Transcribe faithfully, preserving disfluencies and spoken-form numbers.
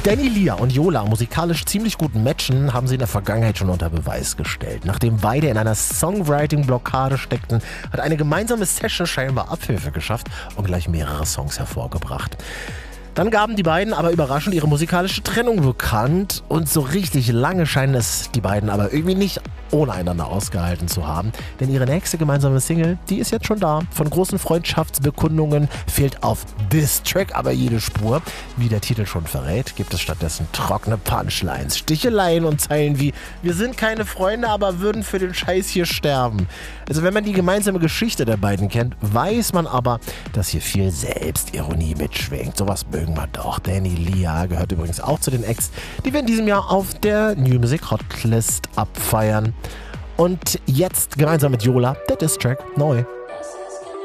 Danny Lia und Yola musikalisch ziemlich gut matchen, haben sie in der Vergangenheit schon unter Beweis gestellt. Nachdem beide in einer Songwriting-Blockade steckten, hat eine gemeinsame Session scheinbar Abhilfe geschafft und gleich mehrere Songs hervorgebracht. Dann gaben die beiden aber überraschend ihre musikalische Trennung bekannt und so richtig lange scheinen es die beiden aber irgendwie nicht ohne einander ausgehalten zu haben, denn ihre nächste gemeinsame Single, die ist jetzt schon da. Von großen Freundschaftsbekundungen fehlt auf This Track aber jede Spur. Wie der Titel schon verrät, gibt es stattdessen trockene Punchlines, Sticheleien und Zeilen wie „Wir sind keine Freunde, aber würden für den Scheiß hier sterben". Also wenn man die gemeinsame Geschichte der beiden kennt, weiß man aber, dass hier viel Selbstironie mitschwingt. Sowas mögen wir doch. Danny Lia gehört übrigens auch zu den Acts, die wir in diesem Jahr auf der New Music Hotlist abfeiern. Und jetzt gemeinsam mit Yola, der Diss Track neu.